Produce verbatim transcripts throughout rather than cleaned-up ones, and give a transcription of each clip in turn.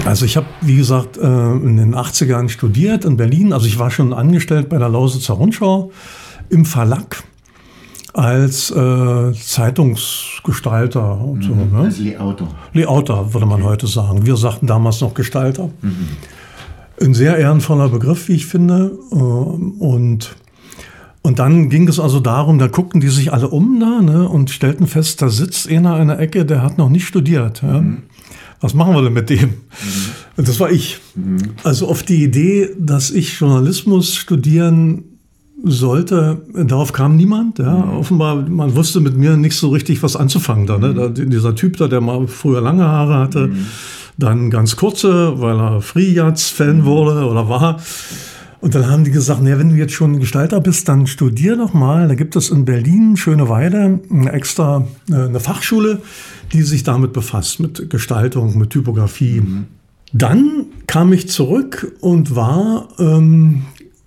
Also ich habe, wie gesagt, in den achtzigern studiert in Berlin. Also ich war schon angestellt bei der Lausitzer Rundschau im Verlag als äh, Zeitungsgestalter und so. Mhm. Ne? Als Layouter. Layouter würde man heute sagen. Wir sagten damals noch Gestalter. Mhm. Ein sehr ehrenvoller Begriff, wie ich finde. Und, und dann ging es also darum, da guckten die sich alle um da, ne, und stellten fest, da sitzt einer in der Ecke, der hat noch nicht studiert. Ja. Mhm. Was machen wir denn mit dem? Mhm. Und das war ich. Mhm. Also auf die Idee, dass ich Journalismus studieren sollte, darauf kam niemand. Ja. Mhm. Offenbar, man wusste mit mir nicht so richtig, was anzufangen. Da, ne? Da, dieser Typ da, der mal früher lange Haare hatte, mhm. dann ganz kurze, weil er Free-Jazz-Fan wurde oder war. Und dann haben die gesagt, naja, wenn du jetzt schon Gestalter bist, dann studier doch mal. Da gibt es in Berlin, Schöneweide, eine extra eine Fachschule, die sich damit befasst, mit Gestaltung, mit Typografie. Mhm. Dann kam ich zurück und war ähm,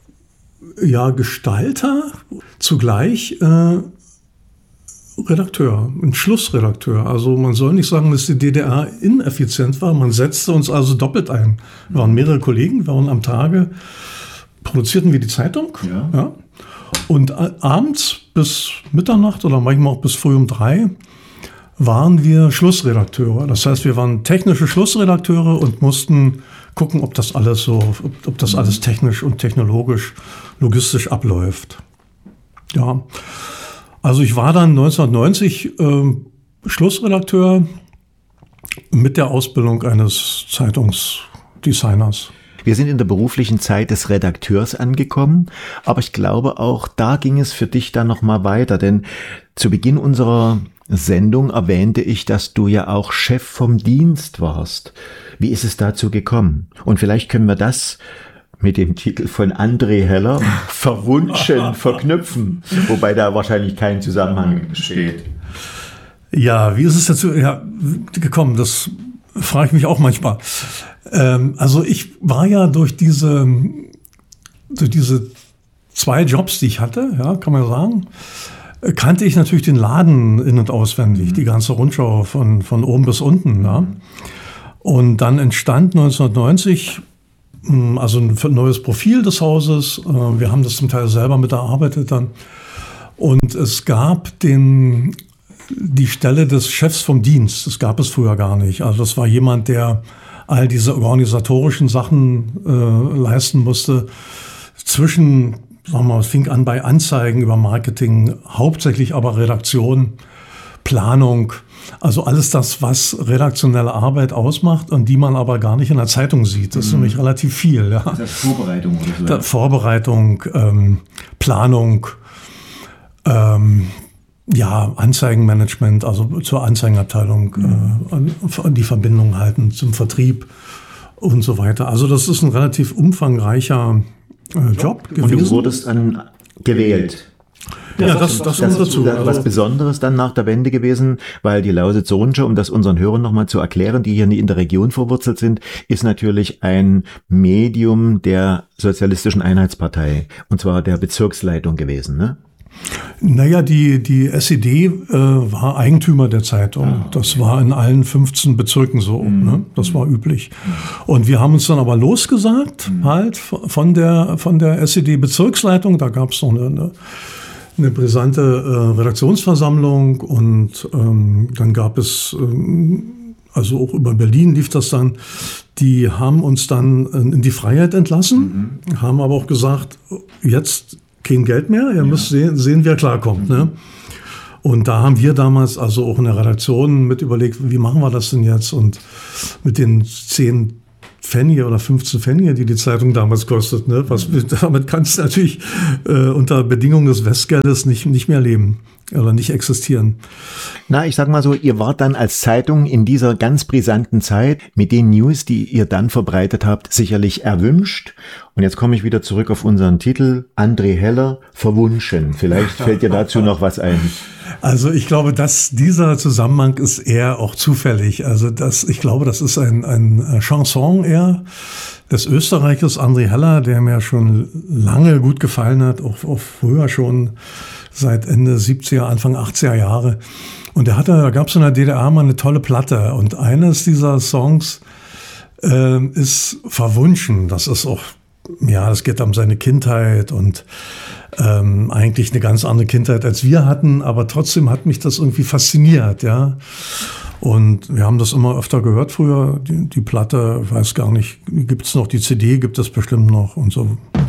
ja Gestalter, zugleich äh, Redakteur, ein Schlussredakteur. Also man soll nicht sagen, dass die D D R ineffizient war. Man setzte uns also doppelt ein. Wir waren mehrere Kollegen, wir waren am Tage, produzierten wir die Zeitung. Ja. Ja. Und abends bis Mitternacht oder manchmal auch bis früh um drei waren wir Schlussredakteure. Das heißt, wir waren technische Schlussredakteure und mussten gucken, ob das alles so, ob, ob das alles technisch und technologisch, logistisch abläuft. Ja. Also ich war dann neunzehnhundertneunzig äh, Schlussredakteur mit der Ausbildung eines Zeitungsdesigners. Wir sind in der beruflichen Zeit des Redakteurs angekommen, aber ich glaube, auch da ging es für dich dann nochmal weiter, denn zu Beginn unserer Sendung erwähnte ich, dass du ja auch Chef vom Dienst warst. Wie ist es dazu gekommen? Und vielleicht können wir das mit dem Titel von André Heller, Verwunschen, verknüpfen, wobei da wahrscheinlich kein Zusammenhang besteht. Ja, wie ist es dazu ja, gekommen? Das frage ich mich auch manchmal. Ähm, also ich war ja durch diese, durch diese zwei Jobs, die ich hatte, ja, kann man sagen, kannte ich natürlich den Laden in- und auswendig, mhm. die ganze Rundschau von, von oben bis unten. Ja. Und dann entstand neunzehnhundertneunzig also ein neues Profil des Hauses. Wir haben das zum Teil selber mit erarbeitet dann. Und es gab den, die Stelle des Chefs vom Dienst. Das gab es früher gar nicht. Also das war jemand, der all diese organisatorischen Sachen äh, leisten musste. Zwischen, sagen wir mal, es fing an bei Anzeigen über Marketing, hauptsächlich aber Redaktion, Planung. Also alles das, was redaktionelle Arbeit ausmacht und die man aber gar nicht in der Zeitung sieht. Das ist mhm. nämlich relativ viel. Ja. Das heißt Vorbereitung oder so. Da, Vorbereitung, ähm, Planung, ähm, ja, Anzeigenmanagement, also zur Anzeigenabteilung, mhm. äh, die Verbindung halten zum Vertrieb und so weiter. Also das ist ein relativ umfangreicher äh, Job gewesen. Und du wurdest dann gewählt. Ja, das, das, das ist dazu. Das was Besonderes dann nach der Wende gewesen, weil die Lausitzer Rundschau, um das unseren Hörern nochmal zu erklären, die hier nicht in der Region verwurzelt sind, ist natürlich ein Medium der Sozialistischen Einheitspartei, und zwar der Bezirksleitung gewesen, ne? Naja, die, die S E D äh, war Eigentümer der Zeitung. Ah, okay. Das war in allen fünfzehn Bezirken so. Mhm. Ne? Das war üblich. Mhm. Und wir haben uns dann aber losgesagt, mhm. halt von der, von der S E D-Bezirksleitung. Da gab es noch eine, eine eine brisante äh, Redaktionsversammlung und ähm, dann gab es, ähm, also auch über Berlin lief das dann, die haben uns dann äh, in die Freiheit entlassen, mhm. haben aber auch gesagt, jetzt kein Geld mehr, ihr ja. müsst sehen, sehen, wer klarkommt. Mhm. Ne? Und da haben wir damals also auch in der Redaktion mit überlegt, wie machen wir das denn jetzt? Und mit den zehn Pfennige oder fünfzehn Pfennige, die die Zeitung damals kostet. Ne? Was, damit kannst du natürlich äh, unter Bedingungen des Westgeldes nicht, nicht mehr leben oder nicht existieren. Na, ich sag mal so, ihr wart dann als Zeitung in dieser ganz brisanten Zeit mit den News, die ihr dann verbreitet habt, sicherlich erwünscht. Und jetzt komme ich wieder zurück auf unseren Titel, André Heller, Verwunschen. Vielleicht fällt dir dazu noch was ein. Also ich glaube, dass dieser Zusammenhang ist eher auch zufällig. Also das, ich glaube, das ist ein, ein Chanson eher des Österreichers André Heller, der mir schon lange gut gefallen hat, auch, auch früher schon seit Ende siebziger, Anfang achtziger Jahre. Und er hatte, da gab es in der D D R mal eine tolle Platte. Und eines dieser Songs äh, ist verwunschen. Das ist auch, ja, das geht um seine Kindheit und ähm, eigentlich eine ganz andere Kindheit, als wir hatten. Aber trotzdem hat mich das irgendwie fasziniert, ja. Und wir haben das immer öfter gehört früher, die, die Platte, weiß gar nicht, gibt es noch, die C D gibt es bestimmt noch und so.